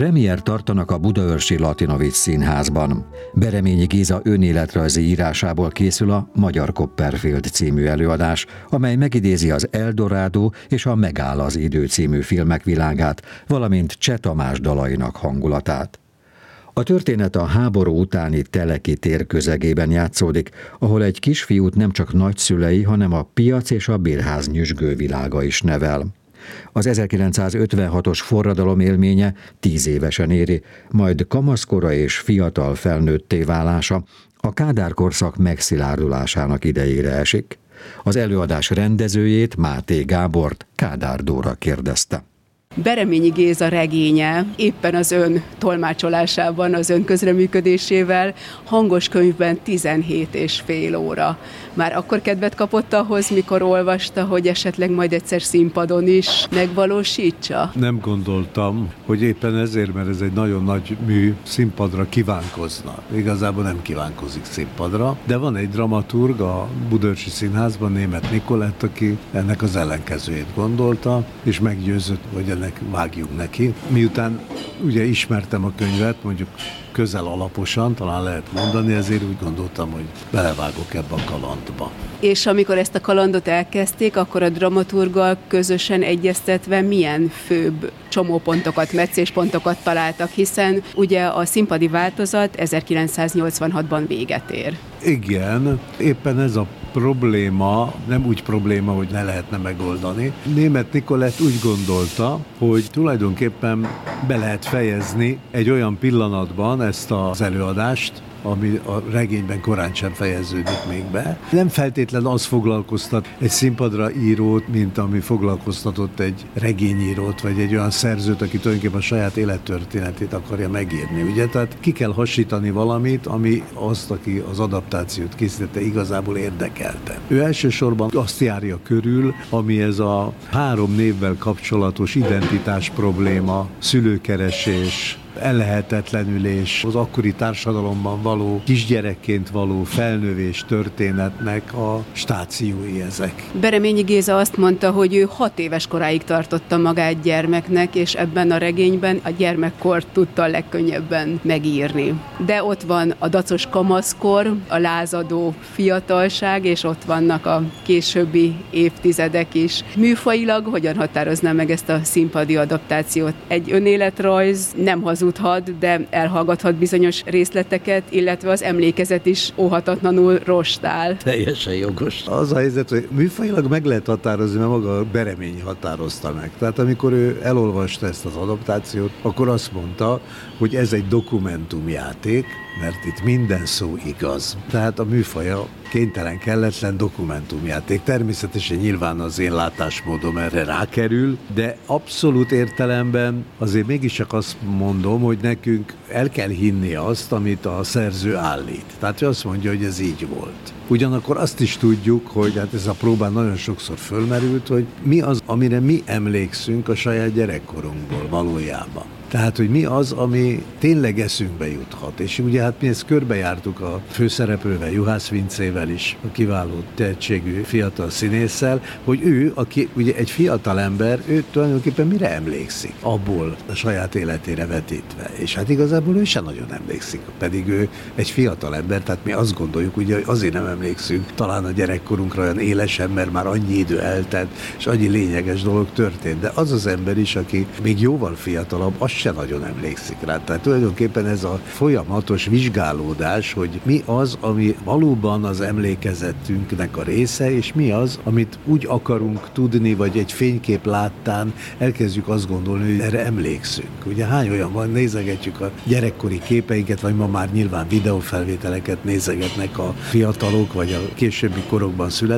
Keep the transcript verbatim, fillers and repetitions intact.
Premier tartanak a budaörsi Latinovics Színházban. Bereményi Géza önéletrajzi írásából készül a Magyar Copperfield című előadás, amely megidézi az Eldorado és a Megáll az idő című filmek világát, valamint Cseh Tamás dalainak hangulatát. A történet a háború utáni Teleki tér közegében játszódik, ahol egy kisfiút nem csak nagyszülei, hanem a piac és a bérház nyüzsgő világa is nevel. Az ezerkilencszázötvenhatos forradalom élménye tíz évesen éri, majd kamaszkora és fiatal felnőtté válása a Kádár-korszak megszilárdulásának idejére esik. Az előadás rendezőjét, Máté Gábort Kádár Dóra kérdezte. Bereményi Géza regénye éppen az ön tolmácsolásában, az ön közreműködésével hangos könyvben tizenhét és fél óra. Már akkor kedvet kapott ahhoz, mikor olvasta, hogy esetleg majd egyszer színpadon is megvalósítsa? Nem gondoltam, hogy éppen ezért, mert ez egy nagyon nagy mű, színpadra kívánkozna. Igazából nem kívánkozik színpadra, de van egy dramaturg a Budaörsi Színházban, Németh Nikolett, aki ennek az ellenkezőjét gondolta, és meggyőzött, hogy ennek vágjunk neki. Miután ugye ismertem a könyvet, mondjuk közel alaposan, talán lehet mondani, ezért úgy gondoltam, hogy belevágok ebbe a kalandba. És amikor ezt a kalandot elkezdték, akkor a dramaturggal közösen egyeztetve milyen főbb csomópontokat, meccéspontokat találtak, hiszen ugye a színpadi változat ezerkilencszáznyolcvanhatban véget ér. Igen, éppen ez a probléma, nem úgy probléma, hogy ne lehetne megoldani. Németh Nikolett úgy gondolta, hogy tulajdonképpen be lehet fejezni egy olyan pillanatban ezt az előadást, ami a regényben korán sem fejeződik még be. Nem feltétlen az foglalkoztat egy színpadra írót, mint ami foglalkoztatott egy regényírót, vagy egy olyan szerzőt, aki tulajdonképpen a saját élettörténetét akarja megírni. Ugye? Tehát ki kell hasítani valamit, ami azt, aki az adaptációt készítette, igazából érdekelte. Ő elsősorban azt járja körül, ami ez a három névvel kapcsolatos identitás probléma, szülőkeresés, ellehetetlenülés, az akkori társadalomban való kisgyerekként való felnövés történetnek a stációi ezek. Bereményi Géza azt mondta, hogy ő hat éves koráig tartotta magát gyermeknek, és ebben a regényben a gyermekkort tudta a legkönnyebben megírni. De ott van a dacos kamaszkor, a lázadó fiatalság, és ott vannak a későbbi évtizedek is. Műfajilag hogyan határozná meg ezt a színpadi adaptációt? Egy önéletrajz nem hazudhat, de elhallgathat bizonyos részleteket, illetve az emlékezet is óhatatlanul rostál. Teljesen jogos. Az a helyzet, hogy műfajilag meg lehet határozni, mert maga a Bereményi határozta meg. Tehát amikor ő elolvasta ezt az adaptációt, akkor azt mondta, hogy ez egy dokumentumjáték, mert itt minden szó igaz. Tehát a műfaja kénytelen, kelletlen dokumentumjáték. Természetesen nyilván az én látásmódom erre rákerül, de abszolút értelemben azért mégis csak azt mondom, hogy nekünk el kell hinni azt, amit a szerző állít. Tehát ő azt mondja, hogy ez így volt. Ugyanakkor azt is tudjuk, hogy hát ez a próbán nagyon sokszor fölmerült, hogy mi az, amire mi emlékszünk a saját gyerekkorunkból valójában. Tehát, hogy mi az, ami tényleg eszünkbe juthat. És ugye hát mi ezt körbejártuk a főszereplővel, Juhász Vincével is, a kiváló tehetségű fiatal színésszel, hogy ő, aki ugye egy fiatal ember, ő tulajdonképpen mire emlékszik abból a saját életére vetítve. És hát igazából ő sem nagyon emlékszik, pedig ő egy fiatal ember, tehát mi azt gondoljuk, ugye, hogy azért nem emlékszünk talán a gyerekkorunkra olyan élesen, mert már annyi idő eltelt, és annyi lényeges dolog történt. De az az ember is, aki még jóval fiatalabb, az se nagyon emlékszik rá. Tehát tulajdonképpen ez a folyamatos vizsgálódás, hogy mi az, ami valóban az emlékezetünknek a része, és mi az, amit úgy akarunk tudni, vagy egy fénykép láttán elkezdjük azt gondolni, hogy erre emlékszünk. Ugye hány olyan van, nézegetjük a gyerekkori képeinket, vagy ma már nyilván videófelvételeket nézegetnek a fiatalok, vagy a későbbi korokban születtek,